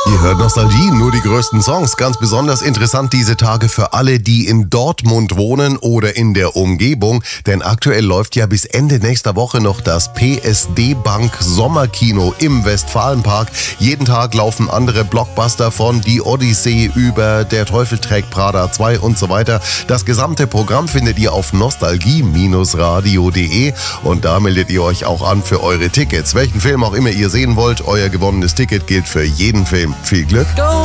Ihr hört Nostalgie, nur die größten Songs. Ganz besonders interessant diese Tage für alle, die in Dortmund wohnen oder in der Umgebung. Denn aktuell läuft ja bis Ende nächster Woche noch das PSD Bank Sommerkino im Westfalenpark. Jeden Tag laufen andere Blockbuster von Die Odyssee über Der Teufel trägt Prada 2 und so weiter. Das gesamte Programm findet ihr auf nostalgie-radio.de und da meldet ihr euch auch an für eure Tickets. Welchen Film auch immer ihr sehen wollt, euer gewonnenes Ticket gilt für jeden Film. Viel Glück! Go